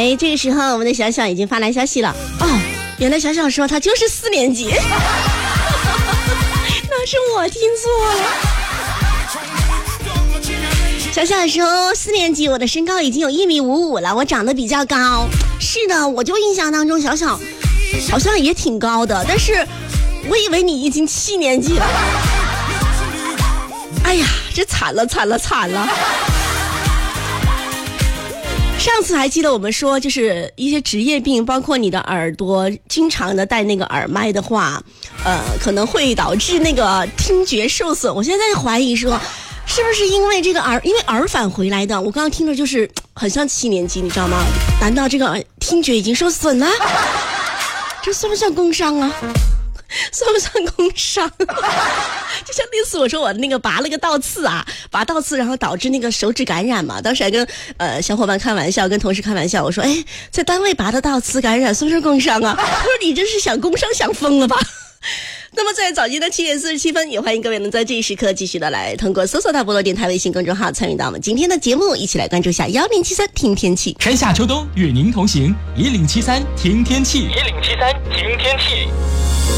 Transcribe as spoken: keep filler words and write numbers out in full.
哎，这个时候我们的小小已经发来消息了。哦，原来小小说他就是四年级，那是我听错了。小小说四年级，我的身高已经有一米五五了，我长得比较高。是的，我就印象当中小小好像也挺高的，但是我以为你已经七年级了。哎呀，这惨了惨了惨了。上次还记得我们说，就是一些职业病，包括你的耳朵经常的戴那个耳麦的话，呃，可能会导致那个听觉受损。我现在怀疑说，是不是因为这个耳，因为耳返回来的？我刚刚听着就是很像七年级，你知道吗？难道这个听觉已经受损了？这算不算工伤啊？算不算工伤？就像那次我说我那个拔了个倒刺啊，拔倒刺然后导致那个手指感染嘛，当时还跟呃小伙伴开玩笑，跟同事开玩笑，我说哎，在单位拔的倒刺感染算不是工伤啊？他说你这是想工伤想疯了吧？那么在早间的七点四十七分，也欢迎各位能在这一时刻继续的来通过搜索大菠萝电台微信公众号参与到我们今天的节目，一起来关注一下幺零七三听天气。 春夏秋冬与您同行，一零七三听天气，一零七三听天气。